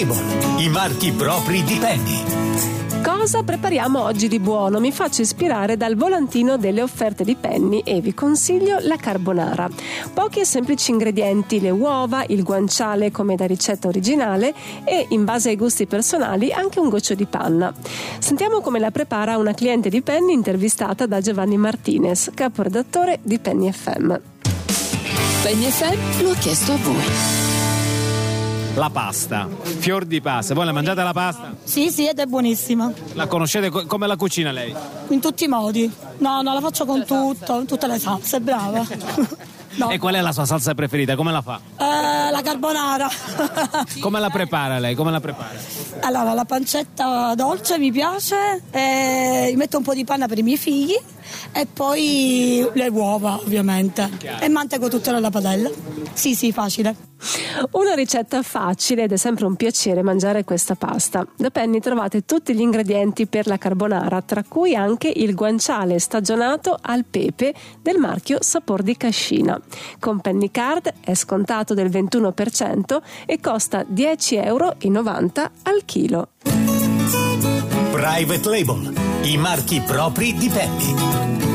Label, i marchi propri di Penny. Cosa prepariamo oggi di buono? Mi faccio ispirare dal volantino delle offerte di Penny e vi consiglio la carbonara. Pochi e semplici ingredienti: le uova, il guanciale come da ricetta originale e, in base ai gusti personali, anche un goccio di panna. Sentiamo come la prepara una cliente di Penny intervistata da Giovanni Martinez, caporedattore di Penny FM. Penny FM lo ha chiesto a voi. La pasta, fior di pasta. Voi la mangiate la pasta? Sì, ed è buonissima. La conoscete? Come la cucina lei? In tutti i modi. No, la faccio con tutte le salse, brava. No. E qual è la sua salsa preferita? Come la fa? La carbonara. Come la prepara lei? Come la prepara? Allora, la pancetta dolce mi piace, mi metto un po' di panna per i miei figli e poi le uova, ovviamente. E mantengo tutto nella padella. Sì, facile. Una ricetta facile ed è sempre un piacere mangiare questa pasta. Da Penny trovate tutti gli ingredienti per la carbonara, tra cui anche il guanciale stagionato al pepe del marchio Sapor di Cascina. Con Penny Card è scontato del 21% e costa €10,90 al chilo. Private Label, i marchi propri di Penny.